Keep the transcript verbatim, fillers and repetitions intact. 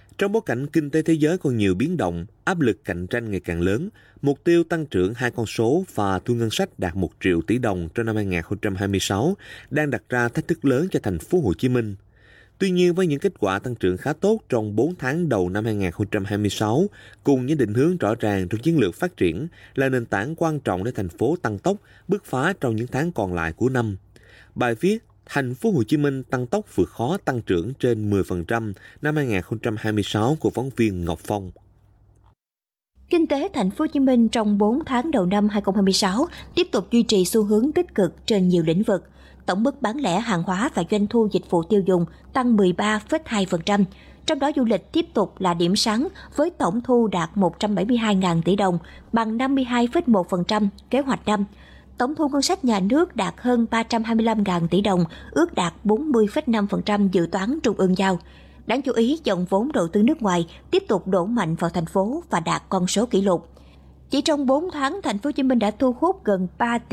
Trong bối cảnh kinh tế thế giới còn nhiều biến động, áp lực cạnh tranh ngày càng lớn, mục tiêu tăng trưởng hai con số và thu ngân sách đạt một triệu tỷ đồng trong năm hai không hai sáu đang đặt ra thách thức lớn cho thành phố Hồ Chí Minh. Tuy nhiên, với những kết quả tăng trưởng khá tốt trong bốn tháng đầu năm hai không hai sáu, cùng những định hướng rõ ràng trong chiến lược phát triển là nền tảng quan trọng để thành phố tăng tốc, bứt phá trong những tháng còn lại của năm. Bài viết Thành phố Hồ Chí Minh tăng tốc vượt khó tăng trưởng trên mười phần trăm năm hai không hai sáu của phóng viên Ngọc Phong. Kinh tế thành phố Hồ Chí Minh trong bốn tháng đầu năm hai không hai sáu tiếp tục duy trì xu hướng tích cực trên nhiều lĩnh vực. Tổng mức bán lẻ hàng hóa và doanh thu dịch vụ tiêu dùng tăng mười ba phẩy hai phần trăm. Trong đó du lịch tiếp tục là điểm sáng với tổng thu đạt một trăm bảy mươi hai nghìn tỷ đồng, bằng năm mươi hai phẩy một phần trăm kế hoạch năm. Tổng thu ngân sách nhà nước đạt hơn ba trăm hai mươi lăm nghìn tỷ đồng, ước đạt bốn mươi phẩy năm phần trăm dự toán trung ương giao. Đáng chú ý, dòng vốn đầu tư nước ngoài tiếp tục đổ mạnh vào thành phố và đạt con số kỷ lục. Chỉ trong bốn tháng, thành phố Hồ Chí Minh đã thu hút gần ba